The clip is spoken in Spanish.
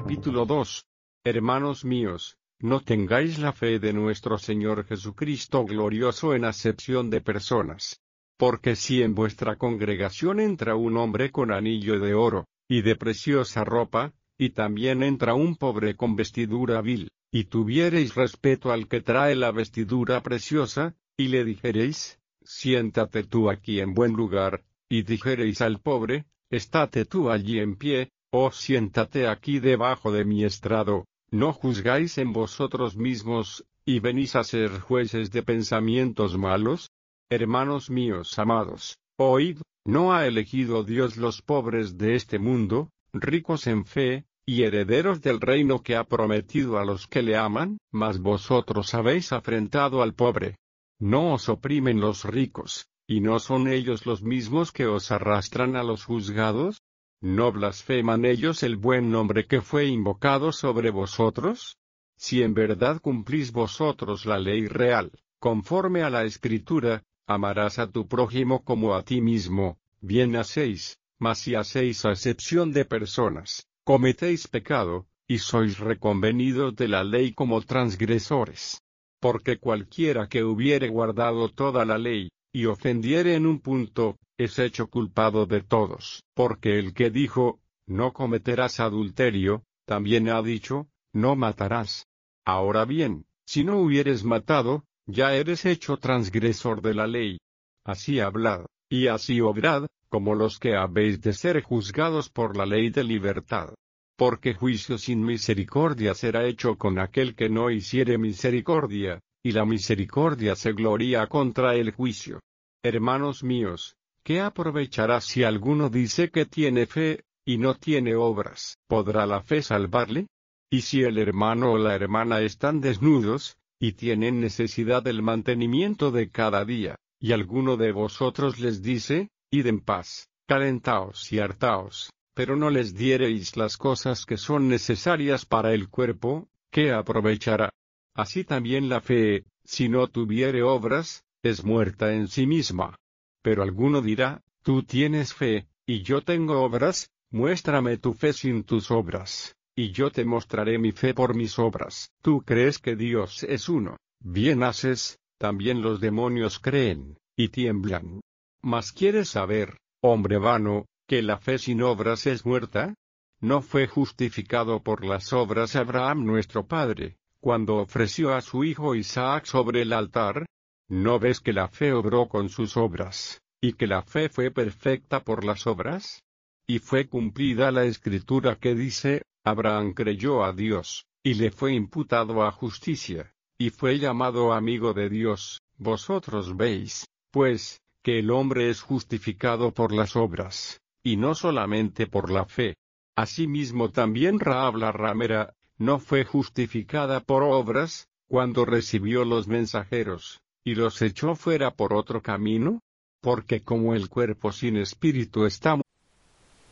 Capítulo 2. Hermanos míos, no tengáis la fe de nuestro Señor Jesucristo glorioso en acepción de personas. Porque si en vuestra congregación entra un hombre con anillo de oro, y de preciosa ropa, y también entra un pobre con vestidura vil, y tuviereis respeto al que trae la vestidura preciosa, y le dijereis, siéntate tú aquí en buen lugar, y dijereis al pobre, estate tú allí en pie, o siéntate aquí debajo de mi estrado, ¿no juzgáis en vosotros mismos, y venís a ser jueces de pensamientos malos? Hermanos míos amados, oíd, ¿no ha elegido Dios los pobres de este mundo, ricos en fe, y herederos del reino que ha prometido a los que le aman? Mas vosotros habéis afrentado al pobre. ¿No os oprimen los ricos, y no son ellos los mismos que os arrastran a los juzgados? ¿No blasfeman ellos el buen nombre que fue invocado sobre vosotros? Si en verdad cumplís vosotros la ley real, conforme a la Escritura, amarás a tu prójimo como a ti mismo, bien hacéis, mas si hacéis acepción de personas, cometéis pecado, y sois reconvenidos de la ley como transgresores. Porque cualquiera que hubiere guardado toda la ley, y ofendiere en un punto, es hecho culpado de todos. Porque el que dijo, no cometerás adulterio, también ha dicho, no matarás. Ahora bien, si no hubieres matado, ya eres hecho transgresor de la ley. Así hablad, y así obrad, como los que habéis de ser juzgados por la ley de libertad. Porque juicio sin misericordia será hecho con aquel que no hiciere misericordia, y la misericordia se gloría contra el juicio. Hermanos míos, ¿qué aprovechará si alguno dice que tiene fe, y no tiene obras? ¿Podrá la fe salvarle? Y si el hermano o la hermana están desnudos, y tienen necesidad del mantenimiento de cada día, y alguno de vosotros les dice, id en paz, calentaos y hartaos, pero no les diereis las cosas que son necesarias para el cuerpo, ¿qué aprovechará? Así también la fe, si no tuviere obras, es muerta en sí misma. Pero alguno dirá, tú tienes fe, y yo tengo obras, muéstrame tu fe sin tus obras, y yo te mostraré mi fe por mis obras. Tú crees que Dios es uno, bien haces, también los demonios creen, y tiemblan. Mas ¿quieres saber, hombre vano, que la fe sin obras es muerta? ¿No fue justificado por las obras Abraham nuestro padre, cuando ofreció a su hijo Isaac sobre el altar? ¿No ves que la fe obró con sus obras, y que la fe fue perfecta por las obras? Y fue cumplida la Escritura que dice, Abraham creyó a Dios, y le fue imputado a justicia, y fue llamado amigo de Dios. Vosotros veis, pues, que el hombre es justificado por las obras, y no solamente por la fe. Asimismo también Rahab la ramera, no fue justificada por obras, cuando recibió los mensajeros, y los echó fuera por otro camino, porque como el cuerpo sin espíritu está